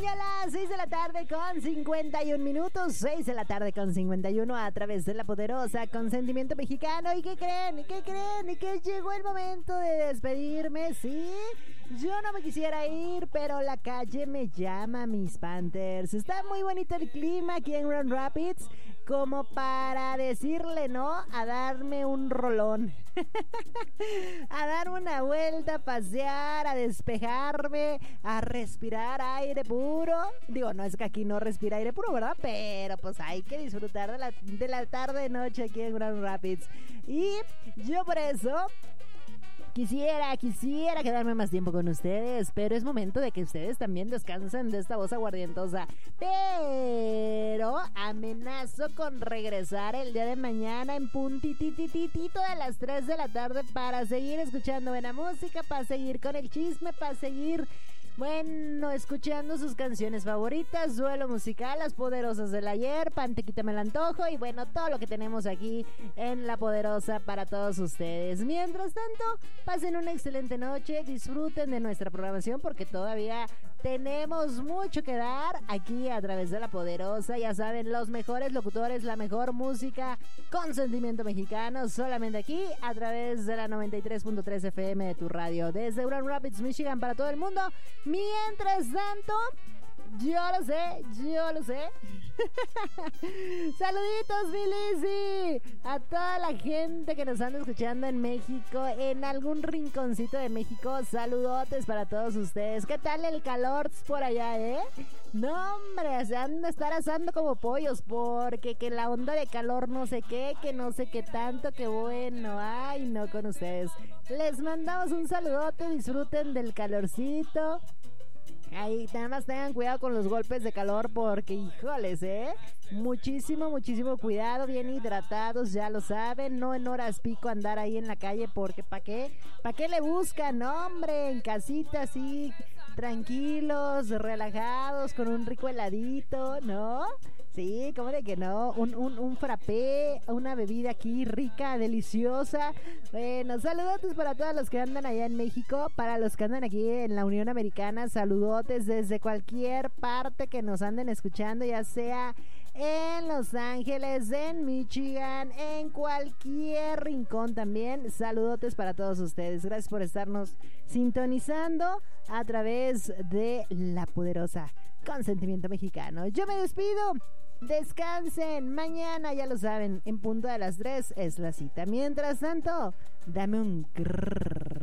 ya las 6 de la tarde con 51 minutos, 6 de la tarde con 51 a través de la poderosa Consentimiento Mexicano. ¿Y qué creen? ¿Qué creen? Que llegó el momento de despedirme, ¿sí? Yo no me quisiera ir, pero la calle me llama, mis Panthers. Está muy bonito el clima aquí en Grand Rapids, como para decirle no a darme un rolón. A dar una vuelta, a pasear, a despejarme, a respirar aire puro. Digo, no es que aquí no respira aire puro, ¿verdad? Pero pues hay que disfrutar de la tarde-noche aquí en Grand Rapids. Y yo por eso quisiera quedarme más tiempo con ustedes, pero es momento de que ustedes también descansen de esta voz aguardientosa. Pero amenazo con regresar el día de mañana en puntitititito de las 3 de la tarde para seguir escuchando buena música, para seguir con el chisme, para seguir, bueno, escuchando sus canciones favoritas, duelo musical, las poderosas del ayer, Pantequita me la antojo y bueno, todo lo que tenemos aquí en La Poderosa para todos ustedes. Mientras tanto, pasen una excelente noche, disfruten de nuestra programación porque todavía tenemos mucho que dar aquí a través de La Poderosa. Ya saben, los mejores locutores, la mejor música con sentimiento mexicano, solamente aquí a través de la 93.3 FM de tu radio, desde Grand Rapids, Michigan, para todo el mundo. Mientras tanto, yo lo sé. Saluditos, Milisi, a toda la gente que nos anda escuchando en México, en algún rinconcito de México. Saludotes para todos ustedes. ¿Qué tal el calor por allá, No, hombre, se han de estar asando como pollos, porque que la onda de calor no sé qué, que no sé qué tanto, que bueno, ay, no con ustedes. Les mandamos un saludote, disfruten del calorcito. Ahí nada más tengan cuidado con los golpes de calor porque, híjoles, muchísimo cuidado, bien hidratados, ya lo saben, no en horas pico andar ahí en la calle porque ¿para qué le buscan? No, hombre, en casita así, tranquilos, relajados, con un rico heladito, ¿no? Sí, ¿cómo de que no? Un frappé, una bebida aquí rica, deliciosa. Bueno, saludotes para todos los que andan allá en México, para los que andan aquí en la Unión Americana, saludotes desde cualquier parte que nos anden escuchando, ya sea en Los Ángeles, en Michigan, en cualquier rincón también. Saludotes para todos ustedes. Gracias por estarnos sintonizando a través de La Poderosa Consentimiento Mexicano. Yo me despido. Descansen. Mañana, ya lo saben, en punto de las 3 es la cita. Mientras tanto, dame un grrr.